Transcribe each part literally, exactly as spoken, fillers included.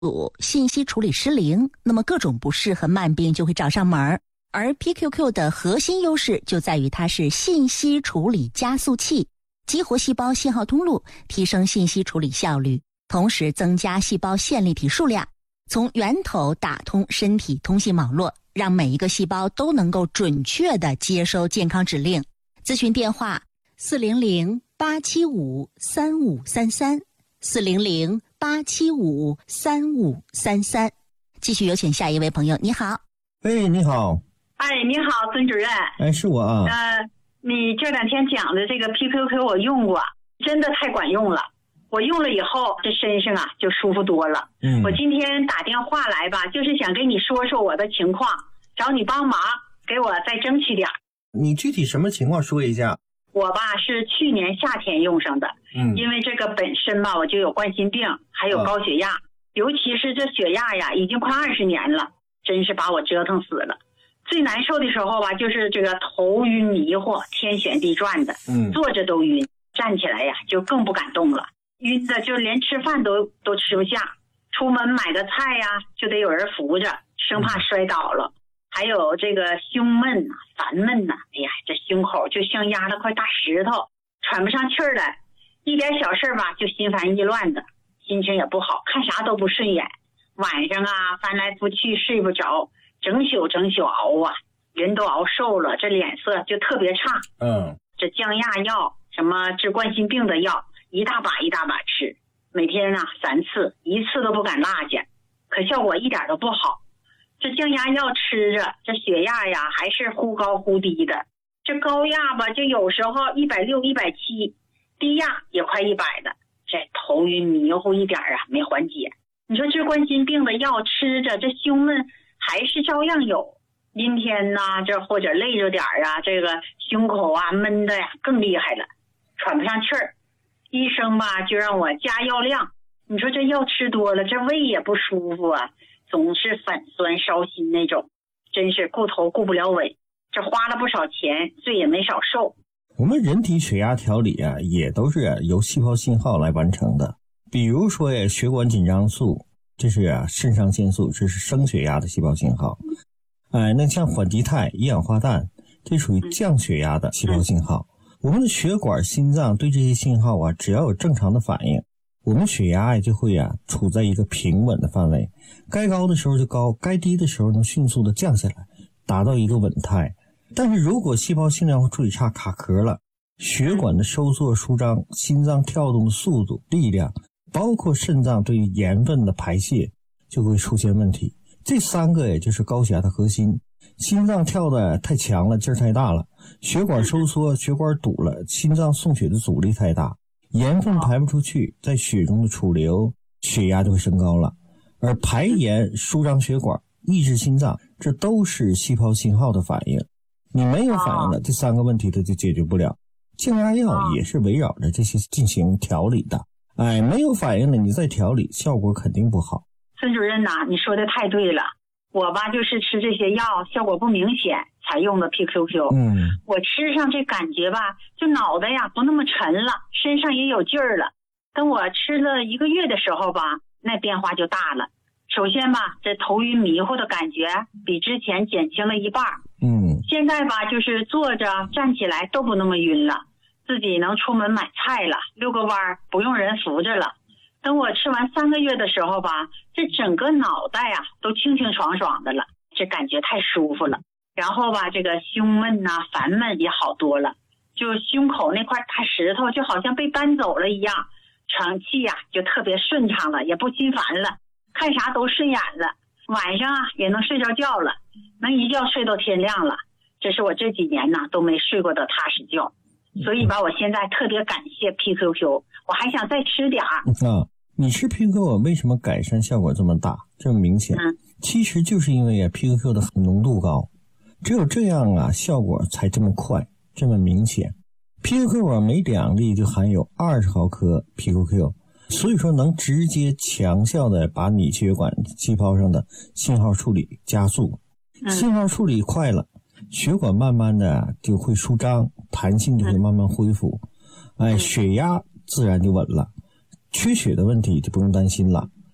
信息处理失灵，那么各种不适和慢病就会找上门儿。而 P Q Q 的核心优势就在于它是信息处理加速器，激活细胞信号通路，提升信息处理效率，同时增加细胞线粒体数量，从源头打通身体通信网络，让每一个细胞都能够准确地接收健康指令。咨询电话四零零八七五三五三三，四零零八七五三五三三。继续有请下一位朋友。你好。 哎，你好。 哎，你好，孙主任。 哎，是我啊。 呃，你这两天讲的这个 P Q Q 我用过，真的太管用了。我用了以后，这身上啊就舒服多了。嗯，我今天打电话来吧，就是想跟你说说我的情况，找你帮忙，给我再争取点。 你具体什么情况说一下？ 我吧是去年夏天用上的，嗯，因为这个本身吧我就有冠心病，还有高血压，啊、尤其是这血压呀，已经快二十年了，真是把我折腾死了。最难受的时候吧，就是这个头晕迷惑，天旋地转的，嗯，坐着都晕，站起来呀就更不敢动了，晕的就连吃饭都都吃不下，出门买个菜呀就得有人扶着，生怕摔倒了。还有这个胸闷呐、烦闷呐，哎呀，这胸口就像压了块大石头，喘不上气儿来，一点小事吧就心烦意乱的，心情也不好，看啥都不顺眼，晚上啊翻来覆去睡不着，整宿整宿熬啊，人都熬瘦了，这脸色就特别差。嗯，这降压药，什么治冠心病的药，一大把一大把吃，每天啊三次，一次都不敢落下，可效果一点都不好。这降压药吃着，这血压呀还是忽高忽低的。这高压吧，就有时候一百六、一百七，低压也快一百的。这头晕迷糊一点啊，没缓解。你说治冠心病的药吃着，这胸闷还是照样有。阴天呐，这或者累着点啊，这个胸口啊闷的呀更厉害了，喘不上气儿。医生吧就让我加药量。你说这药吃多了，这胃也不舒服啊。总是反酸烧心那种，真是顾头顾不了尾，这花了不少钱，罪也没少受。 我们人体血压调理啊，也都是由细胞信号来完成的。比如说呀，血管紧张素，这是啊肾上腺素，这是升血压的细胞信号。哎，那像缓地肽、一氧化氮，这属于降血压的细胞信号。嗯、我们的血管、心脏对这些信号啊，只要有正常的反应，我们血压也就会啊处在一个平稳的范围，该高的时候就高，该低的时候能迅速的降下来，达到一个稳态。但是如果细胞性量处理差，卡壳了，血管的收缩舒张、心脏跳动的速度、力量，包括肾脏对于盐分的排泄就会出现问题。这三个也就是高血压的核心。心脏跳的太强了，劲儿太大了，血管收缩，血管堵了，心脏送血的阻力太大，盐分排不出去，在血中的储留，血压就会升高了。而排盐、舒张血管、抑制心脏，这都是细胞信号的反应。你没有反应了，这三个问题它就解决不了。降压药也是围绕着这些进行调理的。哎，没有反应了，你再调理，效果肯定不好。 孙主任呐，你说的太对了。我吧就是吃这些药效果不明显才用的 P Q Q。嗯，我吃上这感觉吧，就脑袋呀不那么沉了，身上也有劲儿了。等我吃了一个月的时候吧，那变化就大了。首先吧，这头晕迷糊的感觉比之前减轻了一半。嗯，现在吧就是坐着站起来都不那么晕了，自己能出门买菜了，遛个弯不用人扶着了。等我吃完三个月的时候吧，这整个脑袋呀、啊、都清清爽爽的了，这感觉太舒服了。然后吧，这个胸闷呐、烦闷也好多了，就胸口那块大石头就好像被搬走了一样，喘气呀、啊、就特别顺畅了，也不心烦了，看啥都顺眼了，晚上啊也能睡着觉了，能一觉睡到天亮了。这是我这几年呢都没睡过的踏实觉。所以吧，我现在特别感谢 P Q Q， 我还想再吃点儿。 啊，你吃 P Q Q 为什么改善效果这么大，这么明显？嗯，其实就是因为啊 P Q Q 的浓度高，只有这样啊效果才这么快，这么明显。P Q Q 啊每两粒就含有二十毫克 P Q Q， 所以说能直接强效的把你血管细胞上的信号处理加速，信号处理快了，血管慢慢的就会舒张，弹性就会慢慢恢复，哎，血压自然就稳了，缺血的问题就不用担心了，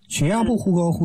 血压不忽高忽